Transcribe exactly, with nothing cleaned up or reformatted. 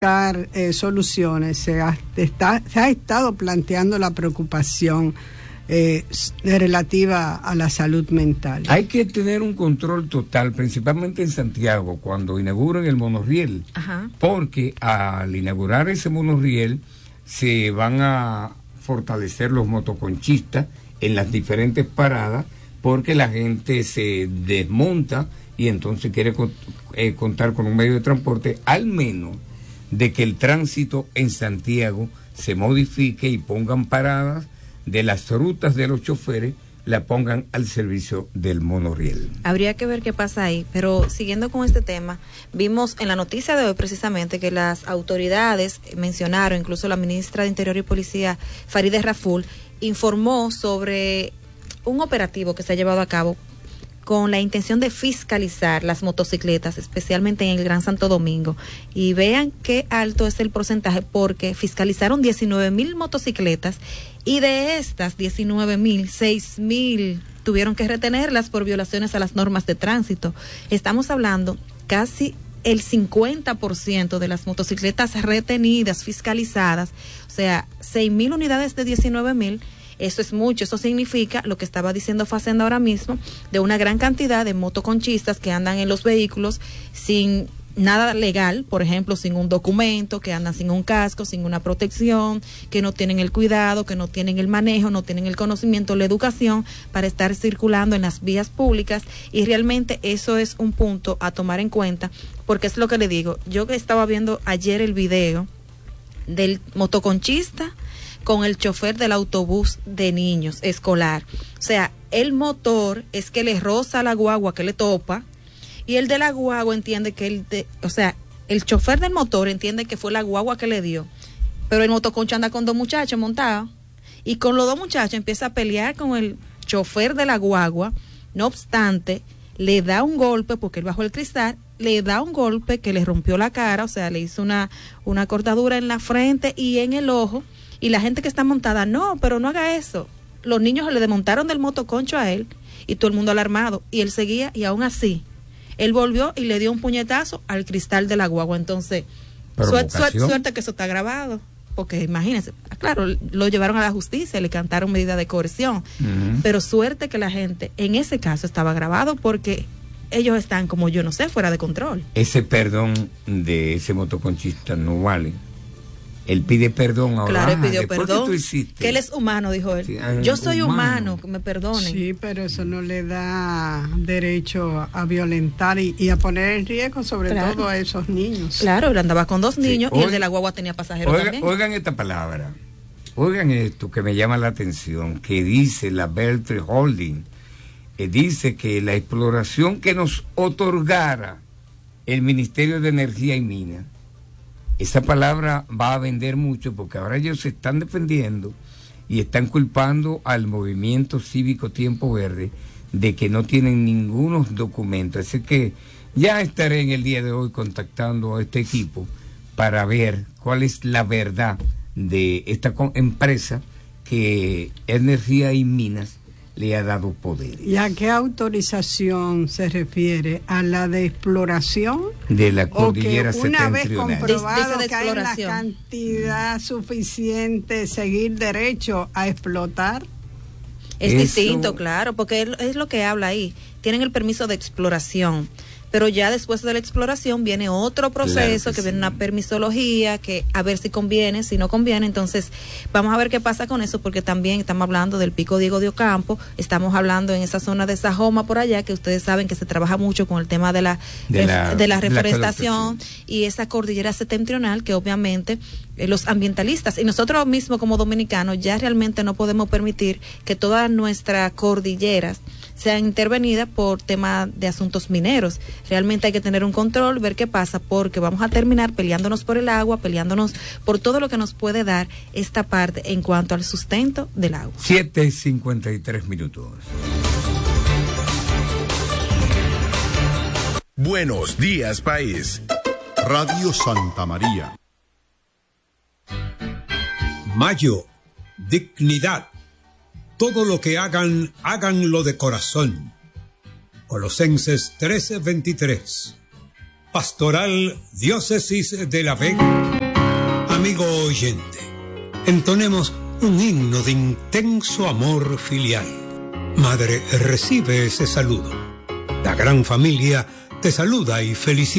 buscar eh, soluciones. Se ha, está, se ha estado planteando la preocupación eh, relativa a la salud mental. Hay que tener un control total, principalmente en Santiago, cuando inauguran el monorriel. Ajá. Porque al inaugurar ese monorriel se van a fortalecer los motoconchistas en las diferentes paradas, porque la gente se desmonta y entonces quiere eh, contar con un medio de transporte, al menos de que el tránsito en Santiago se modifique y pongan paradas de las rutas de los choferes, la pongan al servicio del monorriel. Habría que ver qué pasa ahí, pero siguiendo con este tema, vimos en la noticia de hoy precisamente que las autoridades mencionaron, incluso la ministra de Interior y Policía, Farideh Raful, informó sobre un operativo que se ha llevado a cabo con la intención de fiscalizar las motocicletas, especialmente en el Gran Santo Domingo. Y vean qué alto es el porcentaje, porque fiscalizaron diecinueve mil motocicletas y de estas diecinueve mil, seis mil tuvieron que retenerlas por violaciones a las normas de tránsito. Estamos hablando casi el cincuenta por ciento de las motocicletas retenidas, fiscalizadas, o sea, seis mil unidades de diecinueve mil. Eso es mucho, eso significa lo que estaba diciendo Facenda ahora mismo, de una gran cantidad de motoconchistas que andan en los vehículos sin nada legal, por ejemplo, sin un documento, que andan sin un casco, sin una protección, que no tienen el cuidado, que no tienen el manejo, no tienen el conocimiento, la educación para estar circulando en las vías públicas, y realmente eso es un punto a tomar en cuenta, porque es lo que le digo, yo que estaba viendo ayer el video del motoconchista con el chofer del autobús de niños escolar. O sea, el motor es que le roza a la guagua, que le topa, y el de la guagua entiende que el de, o sea, el chofer del motor entiende que fue la guagua que le dio, pero el motoconcho anda con dos muchachos montados, y con los dos muchachos empieza a pelear con el chofer de la guagua. No obstante, le da un golpe, porque él bajó el cristal, le da un golpe que le rompió la cara, o sea, le hizo una, una cortadura en la frente y en el ojo. Y la gente que está montada, no, pero no haga eso. Los niños le desmontaron del motoconcho a él y todo el mundo alarmado. Y él seguía, y aún así, él volvió y le dio un puñetazo al cristal de la guagua. Entonces, suerte, suerte, suerte que eso está grabado. Porque imagínense, claro, lo llevaron a la justicia, le cantaron medida de coerción. Uh-huh. Pero suerte que la gente, en ese caso, estaba grabado, porque ellos están, como yo no sé, fuera de control. Ese perdón de ese motoconchista no vale. Él pide perdón ahora. Claro, él pidió perdón. ¿Qué tú hiciste? Que él es humano, dijo él. Sí, yo soy humano. humano, que me perdonen. Sí, pero eso no le da derecho a violentar y, y a poner en riesgo, sobre claro. todo a esos niños. Claro, él andaba con dos niños, sí. Y el de la guagua tenía pasajeros oiga, también. Oigan esta palabra, oigan esto que me llama la atención, que dice la Beltray Holding, que dice que la exploración que nos otorgara el Ministerio de Energía y Minas, esa palabra va a vender mucho, porque ahora ellos se están defendiendo y están culpando al movimiento cívico Tiempo Verde de que no tienen ningunos documentos. Así que ya estaré en el día de hoy contactando a este equipo para ver cuál es la verdad de esta empresa que Energía y Minas le ha dado poder. ¿Y a qué autorización se refiere? ¿A la de exploración? De la cordillera septentrional. Una vez comprobado que hay una cantidad suficiente, seguir derecho a explotar. Es Eso... distinto, claro, porque es lo que habla ahí. Tienen el permiso de exploración, pero ya después de la exploración viene otro proceso, claro que, que sí. viene una permisología, que a ver si conviene, si no conviene. Entonces vamos a ver qué pasa con eso, porque también estamos hablando del Pico Diego de Ocampo, estamos hablando en esa zona de Sajoma por allá, que ustedes saben que se trabaja mucho con el tema de la de la, de la reforestación, la y esa cordillera septentrional, que obviamente eh, los ambientalistas y nosotros mismos como dominicanos ya realmente no podemos permitir que todas nuestras cordilleras sean intervenidas por temas de asuntos mineros. Realmente hay que tener un control, ver qué pasa, porque vamos a terminar peleándonos por el agua, peleándonos por todo lo que nos puede dar esta parte en cuanto al sustento del agua. siete cincuenta y tres minutos. Buenos días, país. Radio Santa María. Mayo, dignidad. Todo lo que hagan, háganlo de corazón. Colosenses trece veintitrés. Pastoral Diócesis de La Vega. Amigo oyente, entonemos un himno de intenso amor filial. Madre, recibe ese saludo. La gran familia te saluda y felicita.